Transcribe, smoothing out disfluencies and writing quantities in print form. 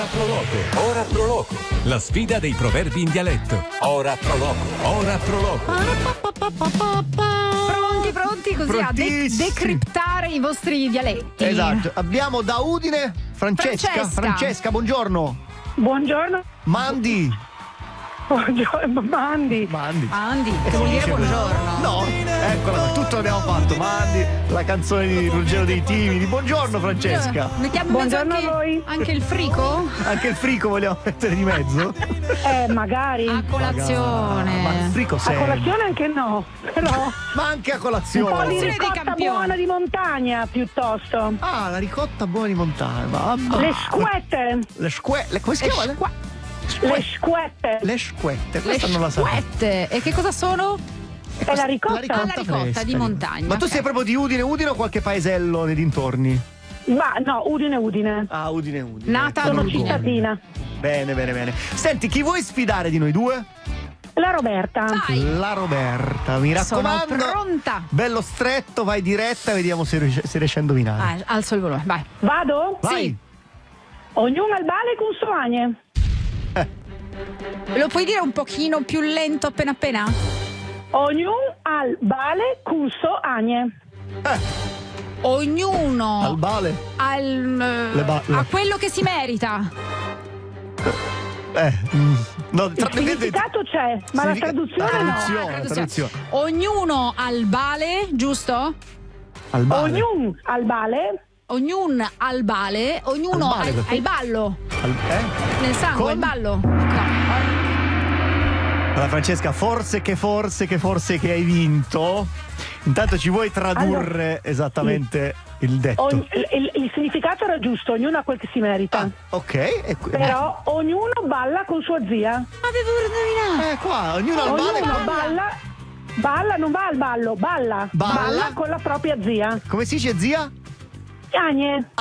Ora Proloco. La sfida dei proverbi in dialetto. Ora Proloco. Pronti così a decriptare i vostri dialetti. Esatto. Abbiamo da Udine Francesca, buongiorno. Buongiorno. Mandi. Buongiorno, Mandi. Che vuol dire buongiorno? No, eccola, tutto l'abbiamo fatto. Mandi, la canzone di Ruggero dei Timidi. Buongiorno Francesca. Mettiamo in mezzo Buongiorno a voi. anche il frico? Anche il frico vogliamo mettere di mezzo? Magari. A colazione. Ma il frico A serve. colazione anche no, però Ma anche a un po' colazione. di dei ricotta campioni. buona di montagna piuttosto. Ah, la ricotta buona di montagna. Mamma. Le squette. Come si chiama? Le squette. Le squette. Le Questa non la sapevo. squette. E che cosa sono? È la ricotta. la ricotta fresca. di montagna. Ma tu ok. sei proprio di Udine o qualche paesello nei dintorni? Ma no, Udine. Ah, Udine. Nata ad Sono Udine. cittadina. Bene. Senti, chi vuoi sfidare di noi due? La Roberta. Dai, La Roberta, mi sono raccomando. pronta. Bello stretto, vai diretta, vediamo se riesci a indovinare. Alzo il volume, vai. Vado? Vai. Ognuno al bale con suo agne. Lo puoi dire un pochino più lento appena? Ognuno al bale con suo agne. Ognuno Al bale. a quello che si merita. No, Il significato c'è, ma la traduzione no. Traduzione. Ognuno al bale, giusto? Al bale. Ognuno al bale. Ognuno al bale, ognuno Al bale, perché? al ballo. Nel sangue, Con? il ballo. No. Allora Francesca, forse che hai vinto. Intanto ci vuoi tradurre esattamente il detto? Il significato era giusto, ognuno ha quel che si merita. Ok. Però ognuno balla con sua zia. Avevo indovinato. Qua, ognuno al bale. Ognuno balla, non va al ballo, balla. Balla? Balla con la propria zia. Come si dice zia? Agne.